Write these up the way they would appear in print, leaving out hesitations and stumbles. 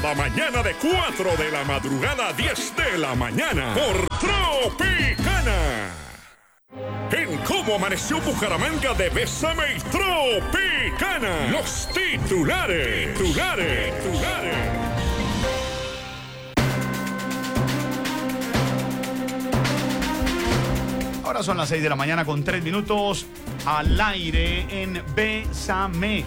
cada mañana de 4 de la madrugada a 10 de la mañana por Tropicana. En Cómo Amaneció Bucaramanga de Bésame y Tropicana. Los titulares. Ahora son las 6 de la mañana con 3 minutos al aire en Bésame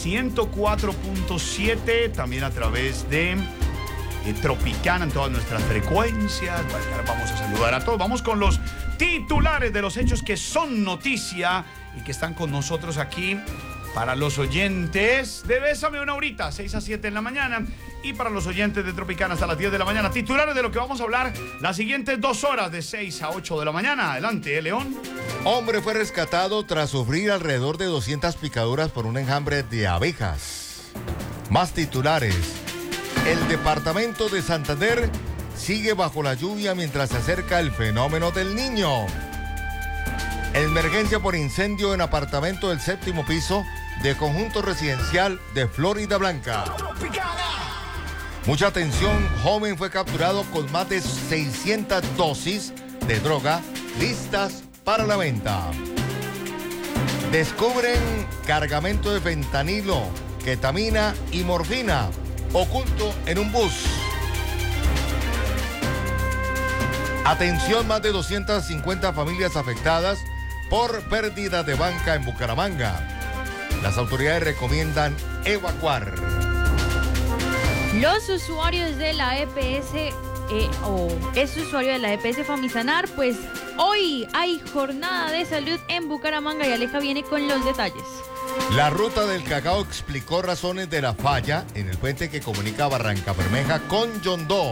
104.7, también a través de Tropicana en todas nuestras frecuencias. Bueno, ahora vamos a saludar a todos. Vamos con los titulares de los hechos que son noticia y que están con nosotros aquí para los oyentes de Bésame una horita, 6 a 7 en la mañana, y para los oyentes de Tropicana hasta las 10 de la mañana. Titulares de lo que vamos a hablar las siguientes 2 horas de 6 a 8 de la mañana. Adelante, León. Hombre fue rescatado tras sufrir alrededor de 200 picaduras por un enjambre de abejas. Más titulares. El departamento de Santander sigue bajo la lluvia mientras se acerca el fenómeno del Niño. Emergencia por incendio en apartamento del 7º piso de conjunto residencial de Florida Blanca. Mucha atención, joven fue capturado con más de 600 dosis de droga listas para la venta. Descubren cargamento de fentanilo, ketamina y morfina oculto en un bus. Atención, más de 250 familias afectadas por pérdida de banca en Bucaramanga. Las autoridades recomiendan evacuar. Los usuarios de la EPS es usuario de la EPS Famisanar, pues hoy hay jornada de salud en Bucaramanga y Aleja viene con los detalles. La Ruta del Cacao explicó razones de la falla en el puente que comunica Barranca Bermeja con Yondó.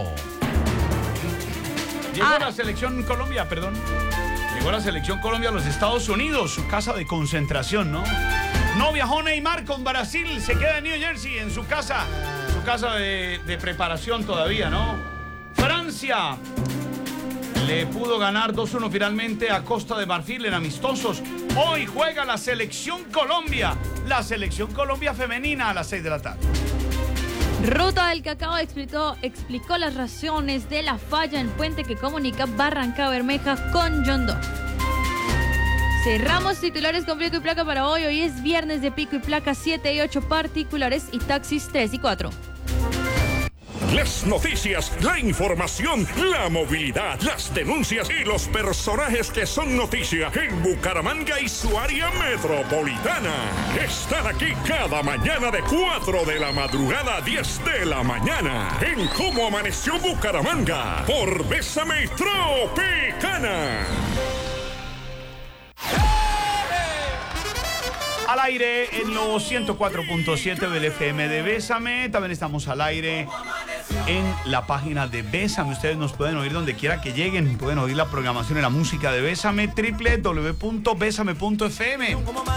Llegó la selección Colombia, Llegó la selección Colombia a los Estados Unidos, su casa de concentración, ¿no? No viajó Neymar con Brasil, se queda en New Jersey, en su casa de preparación todavía, ¿no? Francia le pudo ganar 2-1 finalmente a Costa de Marfil en amistosos. Hoy juega la selección Colombia femenina a las 6 de la tarde. Ruta del Cacao explicó las razones de la falla en puente que comunica Barranca Bermeja con Yondó. Cerramos titulares con pico y placa para hoy. Hoy es viernes de pico y placa 7 y 8 particulares y taxis 3 y 4. Las noticias, la información, la movilidad, las denuncias y los personajes que son noticia en Bucaramanga y su área metropolitana. Están aquí cada mañana de 4 de la madrugada a 10 de la mañana en Cómo Amaneció Bucaramanga por Bésame y Tropicana. Al aire en los 104.7 del FM de Bésame. También estamos al aire en la página de Bésame. Ustedes nos pueden oír donde quiera que lleguen. Pueden oír la programación y la música de Bésame, www.besame.fm.